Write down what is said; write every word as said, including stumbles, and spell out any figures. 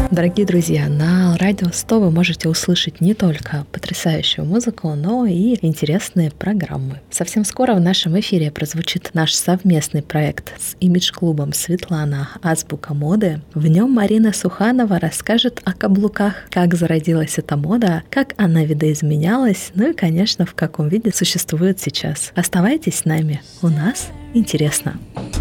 Дорогие друзья, на Радио сто вы можете услышать не только потрясающую музыку, но и интересные программы. Совсем скоро в нашем эфире прозвучит наш совместный проект с имидж-клубом «Светлана. Азбука моды». В нем Марина Суханова расскажет о каблуках, как зародилась эта мода, как она видоизменялась, ну и, конечно, в каком виде существует сейчас. Оставайтесь с нами, у нас интересно.